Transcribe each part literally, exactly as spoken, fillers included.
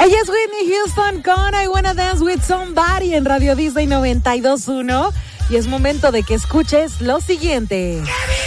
Ella es Whitney Houston con I Wanna Dance With Somebody en Radio Disney noventa y dos punto uno. Y es momento de que escuches lo siguiente.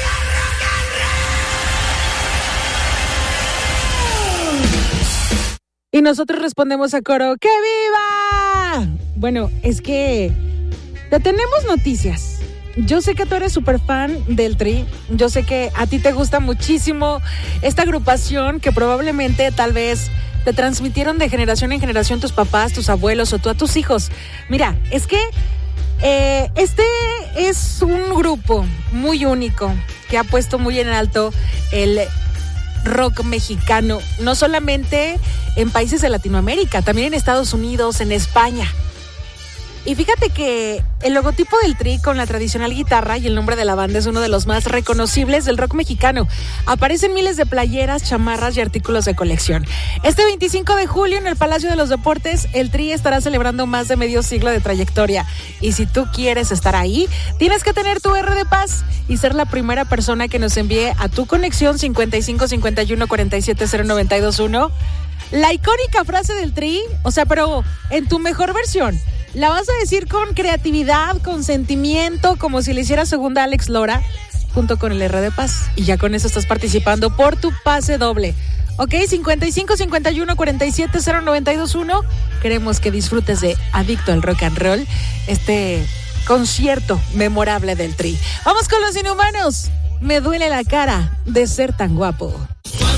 Y nosotros respondemos a coro, ¡que viva! Bueno, es que te tenemos noticias. Yo sé que tú eres súper fan del Tri. Yo sé que a ti te gusta muchísimo esta agrupación que probablemente tal vez te transmitieron de generación en generación tus papás, tus abuelos o tú a tus hijos. Mira, es que eh, este es un grupo muy único que ha puesto muy en alto el rock mexicano, no solamente en países de Latinoamérica, también en Estados Unidos, en España. Y fíjate que el logotipo del Tri con la tradicional guitarra y el nombre de la banda es uno de los más reconocibles del rock mexicano. Aparecen miles de playeras, chamarras y artículos de colección. Este veinticinco de julio en el Palacio de los Deportes, el Tri estará celebrando más de medio siglo de trayectoria. Y si tú quieres estar ahí, tienes que tener tu R de paz y ser la primera persona que nos envíe a tu conexión cincuenta y cinco cincuenta y uno cuarenta y siete cero noventa y dos uno la icónica frase del Tri, o sea, pero en tu mejor versión. La vas a decir con creatividad, con sentimiento, como si le hiciera segunda a Alex Lora, junto con el R de Paz. Y ya con eso estás participando por tu pase doble. Ok, cincuenta y cinco cincuenta y uno cuarenta y siete cero noventa y dos uno. Queremos que disfrutes de Adicto al Rock and Roll, este concierto memorable del Tri. Vamos con los Inhumanos. Me duele la cara de ser tan guapo.